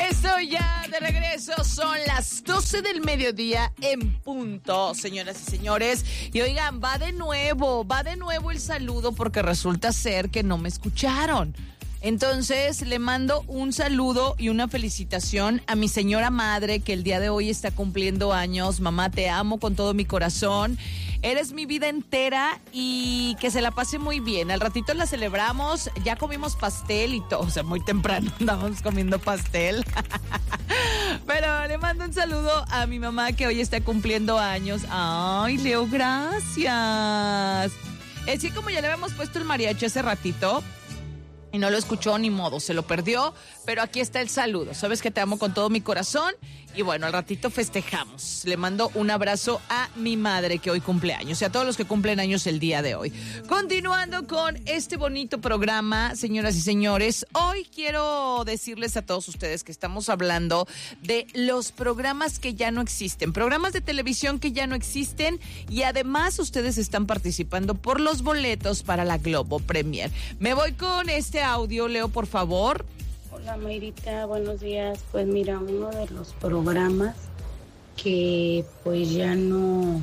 Estoy ya de regreso, son las 12 del mediodía en punto, señoras y señores. Y oigan, va de nuevo el saludo porque resulta ser que no me escucharon. Entonces le mando un saludo y una felicitación a mi señora madre que el día de hoy está cumpliendo años. Mamá, te amo con todo mi corazón. Eres mi vida entera y que se la pase muy bien. Al ratito la celebramos, ya comimos pastel y todo, o sea, muy temprano andábamos comiendo pastel. Pero le mando un saludo a mi mamá que hoy está cumpliendo años. Ay, Leo, gracias. Es que como ya le habíamos puesto el mariachi hace ratito y no lo escuchó, ni modo, se lo perdió, pero aquí está el saludo. Sabes que te amo con todo mi corazón y bueno, al ratito festejamos. Le mando un abrazo a mi madre que hoy cumple años y a todos los que cumplen años el día de hoy. Continuando con este bonito programa, señoras y señores, hoy quiero decirles a todos ustedes que estamos hablando de los programas que ya no existen, programas de televisión que ya no existen y además ustedes están participando por los boletos para la Globo Premier. Me voy con este audio, Leo, por favor. Hola Mayrita, buenos días. Pues mira, uno de los programas que pues ya no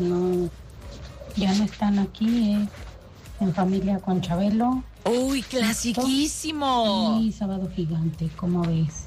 están aquí es En Familia con Chabelo. ¡Uy, clasiquísimo! Y Sábado Gigante, ¿cómo ves?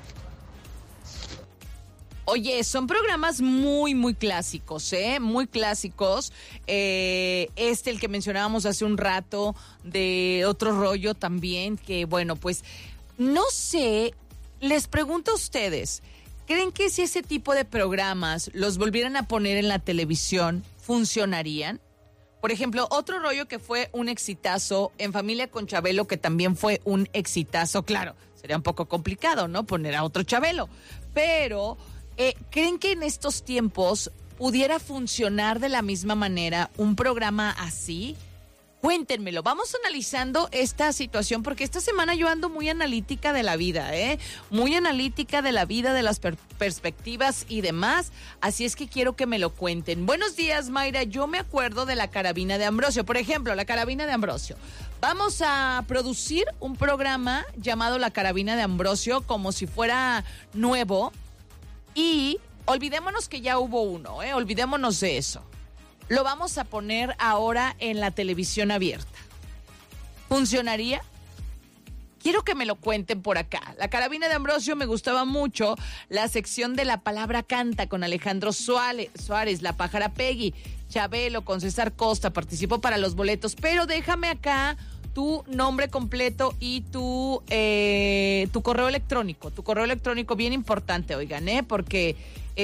Oye, son programas muy, muy clásicos, muy clásicos. El que mencionábamos hace un rato, de Otro Rollo también, que bueno, pues no sé, les pregunto a ustedes, ¿creen que si ese tipo de programas los volvieran a poner en la televisión, funcionarían? Por ejemplo, Otro Rollo, que fue un exitazo, En Familia con Chabelo, que también fue un exitazo. Claro, sería un poco complicado, ¿no? Poner a otro Chabelo, pero ¿creen que en estos tiempos pudiera funcionar de la misma manera un programa así? Cuéntenmelo, vamos analizando esta situación porque esta semana yo ando muy analítica de la vida, muy analítica de la vida, de las perspectivas y demás, así es que quiero que me lo cuenten. Buenos días, Mayra, yo me acuerdo de La Carabina de Ambrosio, por ejemplo, La Carabina de Ambrosio. Vamos a producir un programa llamado La Carabina de Ambrosio como si fuera nuevo y olvidémonos que ya hubo uno, olvidémonos de eso. Lo vamos a poner ahora en la televisión abierta. ¿Funcionaría? Quiero que me lo cuenten por acá. La Carabina de Ambrosio me gustaba mucho. La sección de La Palabra Canta con Alejandro Suárez, La Pájara Peggy, Chabelo con César Costa. Participó para los boletos. Pero déjame acá tu nombre completo y tu correo electrónico. Tu correo electrónico bien importante, oigan, porque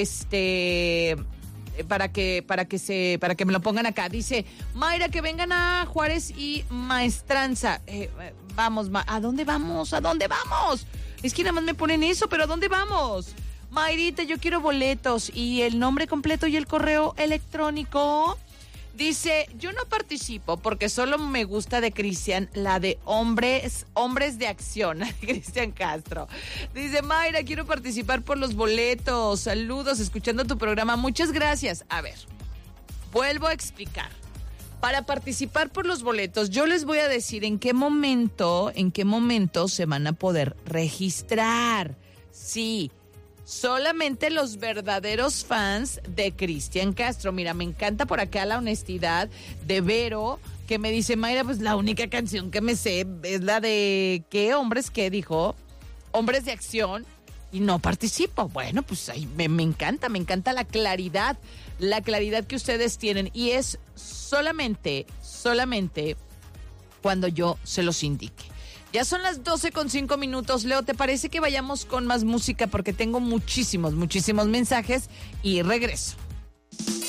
para que me lo pongan acá. Dice, Mayra, que vengan a Juárez y Maestranza. Vamos, ¿a dónde vamos? ¿A dónde vamos? Es que nada más me ponen eso, pero ¿a dónde vamos? Mayrita, yo quiero boletos y el nombre completo y el correo electrónico. Dice, yo no participo porque solo me gusta de Cristian, la de hombres de acción, Cristian Castro. Dice, Mayra, quiero participar por los boletos. Saludos, escuchando tu programa. Muchas gracias. A ver, vuelvo a explicar. Para participar por los boletos, yo les voy a decir en qué momento se van a poder registrar. Sí, solamente los verdaderos fans de Cristian Castro. Mira, me encanta por acá la honestidad de Vero, que me dice, Mayra, pues la única canción que me sé es la de, ¿qué hombres qué dijo? Hombres de acción, y no participo. Bueno, pues ahí me encanta la claridad que ustedes tienen, y es solamente cuando yo se los indique. Ya son las 12:05. Leo, ¿te parece que vayamos con más música? Porque tengo muchísimos mensajes y regreso.